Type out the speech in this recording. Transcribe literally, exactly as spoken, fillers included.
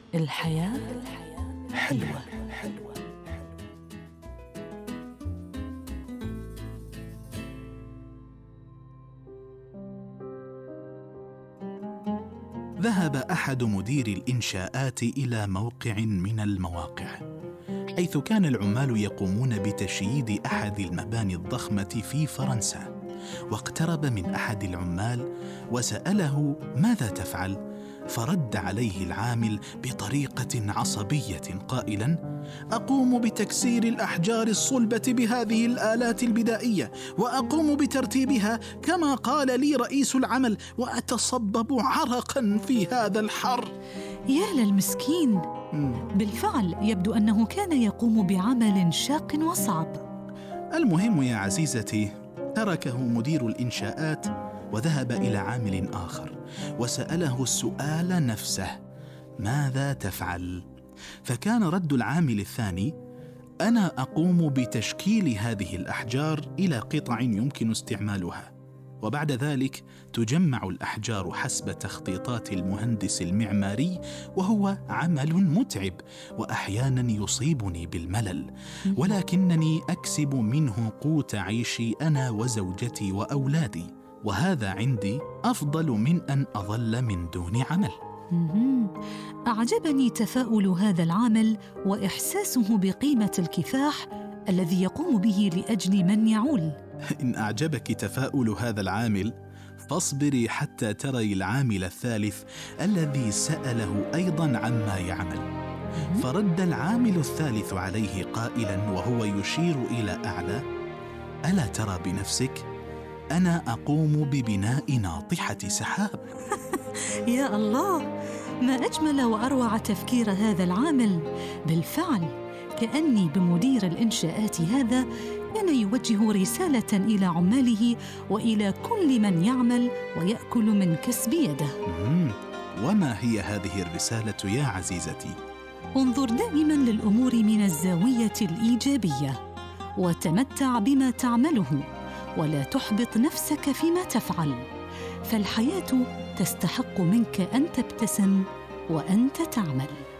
الحياة حلوة. ذهب أحد مدير الإنشاءات إلى موقع من المواقع، حيث كان العمال يقومون بتشييد أحد المباني الضخمة في فرنسا. واقترب من أحد العمال وسأله ماذا تفعل؟ فرد عليه العامل بطريقة عصبية قائلاً: أقوم بتكسير الأحجار الصلبة بهذه الآلات البدائية، وأقوم بترتيبها كما قال لي رئيس العمل، وأتصبب عرقاً في هذا الحر. يا للمسكين. بالفعل يبدو أنه كان يقوم بعمل شاق وصعب. المهم يا عزيزتي، تركه مدير الإنشاءات وذهب إلى عامل آخر وسأله السؤال نفسه: ماذا تفعل؟ فكان رد العامل الثاني: أنا أقوم بتشكيل هذه الأحجار إلى قطع يمكن استعمالها، وبعد ذلك تجمع الأحجار حسب تخطيطات المهندس المعماري، وهو عمل متعب وأحيانا يصيبني بالملل، ولكنني أكسب منه قوت عيشي أنا وزوجتي وأولادي، وهذا عندي أفضل من أن أظل من دون عمل. أعجبني تفاؤل هذا العامل وإحساسه بقيمة الكفاح الذي يقوم به لأجل من يعول. إن أعجبك تفاؤل هذا العامل فاصبري حتى تري العامل الثالث الذي سأله أيضا عما يعمل. فرد العامل الثالث عليه قائلا وهو يشير إلى أعلى: ألا ترى بنفسك؟ أنا أقوم ببناء ناطحة سحاب. يا الله، ما أجمل وأروع تفكير هذا العامل. بالفعل كأني بمدير الإنشاءات هذا كان يوجه رسالة إلى عماله وإلى كل من يعمل ويأكل من كسب يده. وما هي هذه الرسالة يا عزيزتي؟ انظر دائما للأمور من الزاوية الإيجابية، وتمتع بما تعمله، ولا تحبط نفسك فيما تفعل، فالحياة تستحق منك أن تبتسم وأنت تعمل.